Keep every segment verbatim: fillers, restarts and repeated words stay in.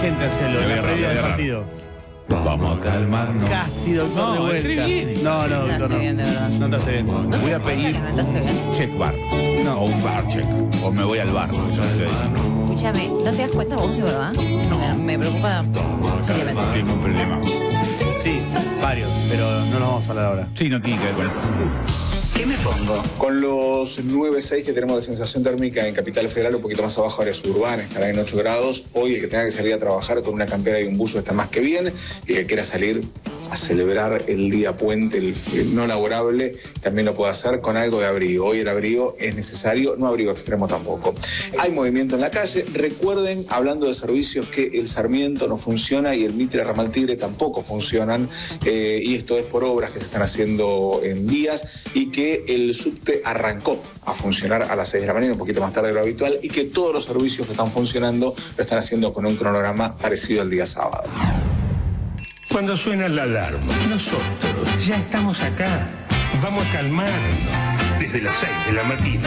gente hacerlo en la previa del partido. Vamos a calmarnos. Casi, doctor, No, de vuelta. estoy No, no, doctor, no. Bien, de verdad. No te bien. Voy a pedir un check bar. No. O un bar check. O me voy al bar, porque yo no sé decir. Escúchame, ¿no te das cuenta vos de verdad? No. Me, me preocupa seriamente. No tengo un problema. Sí, varios, pero no los vamos a hablar ahora. Sí, no tiene que ver con esto. ¿Qué me pongo? Con los nueve seis que tenemos de sensación térmica en Capital Federal, un poquito más abajo área suburbana, estará en ocho grados. Hoy el que tenga que salir a trabajar con una campera y un buzo está más que bien. Y el que quiera salir a celebrar el día puente, el, el no laborable, también lo puede hacer con algo de abrigo. Hoy el abrigo es necesario, no abrigo extremo tampoco. Hay movimiento en la calle. Recuerden, hablando de servicios, que el Sarmiento no funciona y el Mitre Ramal Tigre tampoco funcionan. Eh, y esto es por obras que se están haciendo en vías y que el subte arrancó a funcionar a las seis de la mañana, un poquito más tarde de lo habitual, y que todos los servicios que están funcionando lo están haciendo con un cronograma parecido al día sábado. Cuando suena la alarma, nosotros ya estamos acá. Vamos a calmarnos desde las seis de la mañana.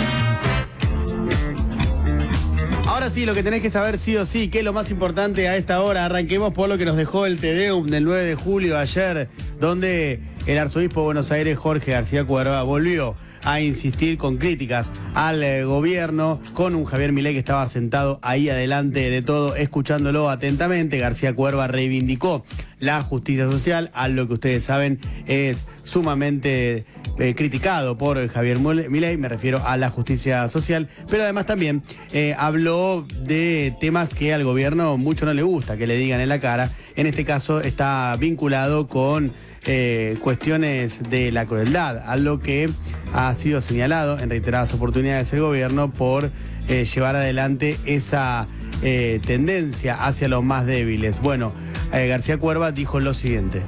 Ahora sí, lo que tenés que saber sí o sí, que es lo más importante a esta hora. Arranquemos por lo que nos dejó el Te Deum del nueve de julio ayer, donde el arzobispo de Buenos Aires, Jorge García Cuerva, volvió a insistir con críticas al eh, gobierno, con un Javier Milei que estaba sentado ahí adelante de todo, escuchándolo atentamente. García Cuerva reivindicó la justicia social, algo que ustedes saben es sumamente eh, criticado por Javier Milei, me refiero a la justicia social, pero además también eh, habló de temas que al gobierno mucho no le gusta que le digan en la cara. En este caso está vinculado con eh, cuestiones de la crueldad, algo que ha sido señalado en reiteradas oportunidades el gobierno por eh, llevar adelante esa eh, tendencia hacia los más débiles. Bueno, eh, García Cuerva dijo lo siguiente.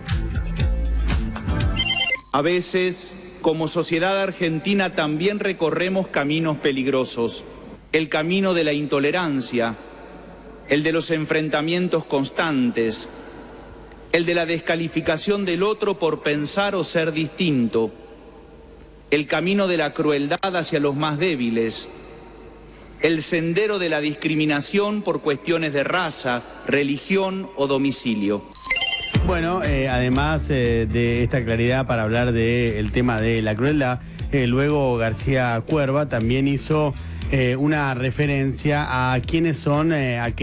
A veces, como sociedad argentina, también recorremos caminos peligrosos. El camino de la intolerancia, el de los enfrentamientos constantes, el de la descalificación del otro por pensar o ser distinto, el camino de la crueldad hacia los más débiles, el sendero de la discriminación por cuestiones de raza, religión o domicilio. Bueno, eh, además eh, de esta claridad para hablar del tema de la crueldad, eh, luego García Cuerva también hizo eh, una referencia a quiénes son eh, aquellos